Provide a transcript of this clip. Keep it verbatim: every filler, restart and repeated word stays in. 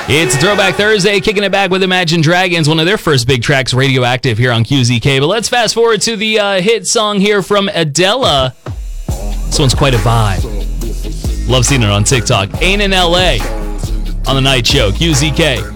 It's Throwback Thursday, kicking it back with Imagine Dragons, one of their first big tracks, Radioactive, here on Q Z K. But let's fast forward to the uh, hit song here from Adela. This one's quite a vibe. Love seeing it on TikTok. Ain't in L A on the night show, Q Z K.